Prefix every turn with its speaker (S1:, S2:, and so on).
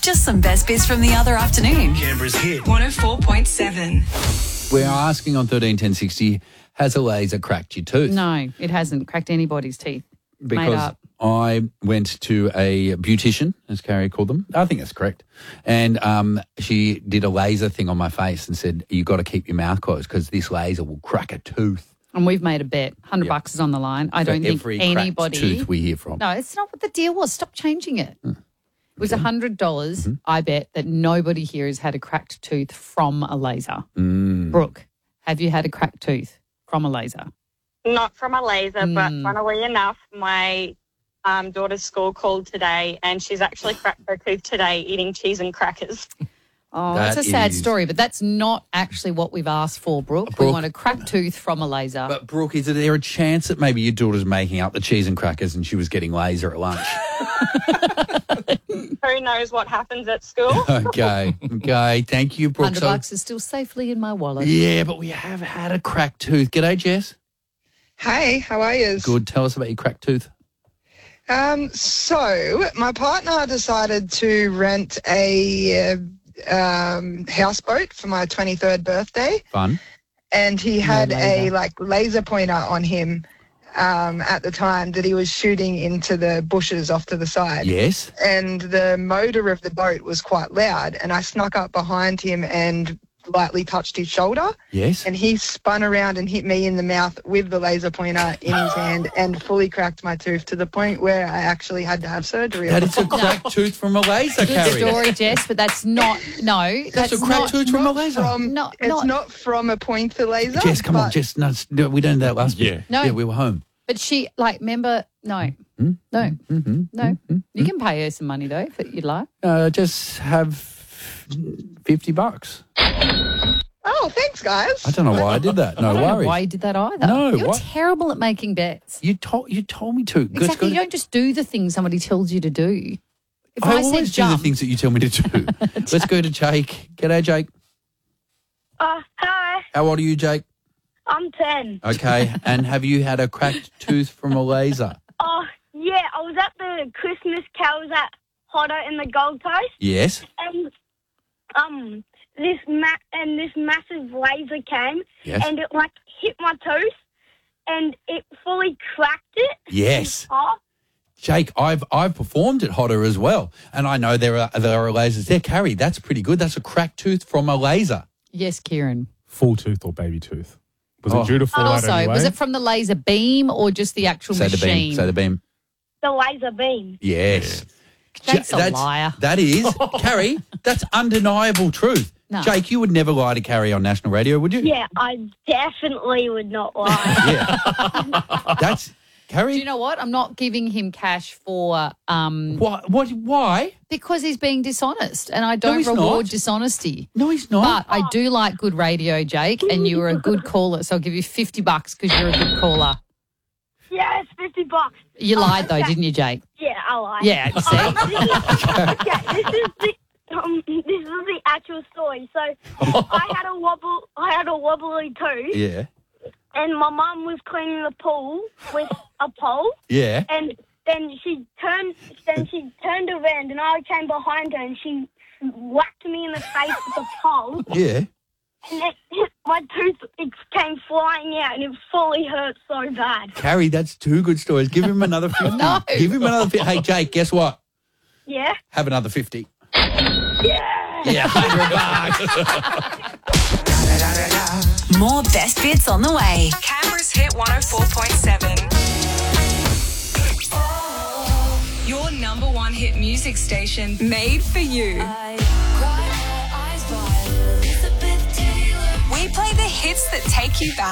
S1: Just some best bits from the other afternoon.
S2: Canberra's hit.
S3: 104.7.
S4: We're asking on 131060, has a laser cracked your tooth?
S5: No, it hasn't cracked anybody's teeth. Made
S4: Because
S5: up.
S4: I went to a beautician, as Carrie called them. I think that's correct. And she did a laser thing on my face and said, you got to keep your mouth closed because this laser will crack a tooth.
S5: And we've made a bet. $100 is on the line. I don't think
S4: Every
S5: anybody.
S4: cracked tooth we hear from.
S5: No, it's not what the deal was. Stop changing it. It was $100.
S4: Mm-hmm.
S5: I bet that nobody here has had a cracked tooth from a laser.
S4: Mm.
S5: Brooke, have you had a cracked tooth from a laser?
S6: Not from a laser, but funnily enough, my daughter's school called today and she's actually cracked her tooth today eating cheese and crackers.
S5: Oh,
S4: That
S5: that's a sad
S4: is-
S5: story, but that's not actually what we've asked for, Brooke. We
S4: Brooke-
S5: want a cracked tooth from a laser.
S4: But, Brooke, is there a chance that maybe your daughter's making up the cheese and crackers and she was getting laser at lunch?
S6: Who knows what happens at school?
S4: Okay. Thank you, Brooke.
S5: $100 is still safely in my wallet.
S4: Yeah, but we have had a cracked tooth. G'day, Jess.
S7: Hey, how are you?
S4: Good. Tell us about your cracked tooth.
S7: So my partner decided to rent a houseboat for my 23rd birthday,
S4: Fun.
S7: and he had a
S5: laser.
S7: laser pointer on him at the time that he was shooting into the bushes off to the side.
S4: Yes.
S7: And the motor of the boat was quite loud, and I snuck up behind him and lightly touched his shoulder,
S4: Yes.
S7: and he spun around and hit me in the mouth with the laser pointer in his hand and fully cracked my tooth to the point where I actually had to have surgery.
S4: That is a cracked tooth from a laser,
S5: Good
S4: Carrie.
S5: story, Jess, but that's not,
S4: That's a cracked tooth from a laser.
S7: It's not from a pointer laser.
S4: Jess, come on,
S7: but
S4: Jess. No, we done that last week.
S5: No.
S4: Yeah, we were home.
S5: But she, remember, no. You can pay her some money, though, if you'd like.
S4: Just have $50.
S7: Oh, thanks, guys.
S4: I don't know why I did that. No
S5: I don't know
S4: worries.
S5: why you did that either.
S4: No,
S5: You're
S4: what?
S5: terrible at making bets.
S4: You told me to. Good,
S5: Exactly.
S4: good.
S5: You don't just do the things somebody tells you to do. If
S4: I
S5: I, said
S4: always do the
S5: jump,
S4: things that you tell me to do. Let's go to Jake. G'day, Jake.
S6: Hi,
S4: How old are you, Jake?
S6: I'm 10.
S4: Okay. And have you had a cracked tooth from a laser?
S6: Oh, yeah, I was at the Christmas carols at Hodder in the Gold Coast,
S4: Yes.
S6: and this massive laser came,
S4: Yes.
S6: and it hit my tooth, and it fully cracked it.
S4: Yes.
S6: Oh,
S4: Jake, I've performed at Hodder as well, and I know there are lasers there. Carrie, that's pretty good. That's a cracked tooth from a laser.
S5: yes, Kieran.
S8: Full tooth or baby tooth? Was it due to fall out
S5: Also,
S8: anyway?
S5: was it from the laser beam or just the actual
S4: Say the
S5: machine?
S4: beam. Say the beam.
S6: the laser beam.
S4: Yes.
S5: Jake's a liar.
S4: That is. Carrie, that's undeniable truth.
S5: No.
S4: Jake, you would never lie to Carrie on national radio, would you?
S6: Yeah, I definitely would not lie.
S4: Yeah. That's Carrie.
S5: Do you know what? I'm not giving him cash for
S4: Why?
S5: because he's being dishonest, and I don't
S4: he's
S5: reward
S4: not.
S5: dishonesty.
S4: No, he's not.
S5: But I do like good radio, Jake, and you were a good caller, so I'll give you $50 because you're a good caller.
S6: Yeah, it's $50.
S5: You lied though,
S6: okay.
S5: didn't you, Jake?
S6: Yeah, I lied.
S5: Yeah, see?
S6: Okay, this is the actual story. So I had a wobbly tooth,
S4: Yeah.
S6: and my mum was cleaning the pool with a pole,
S4: Yeah.
S6: and then she turned around, and I came behind her, and she whacked me in the face with the pole,
S4: Yeah.
S6: and my tooth came flying out, and it fully hurt so bad.
S4: Carrie, that's two good stories. Give him another 50.
S5: No.
S4: Give him another 50. Hey, Jake, guess what?
S6: Yeah.
S4: Have another 50.
S6: Yeah.
S4: Yeah, $100.
S1: More best bits on the way.
S3: Canberra's hit 104.7. Your number one hit music station, made for you. We play the hits that take you back.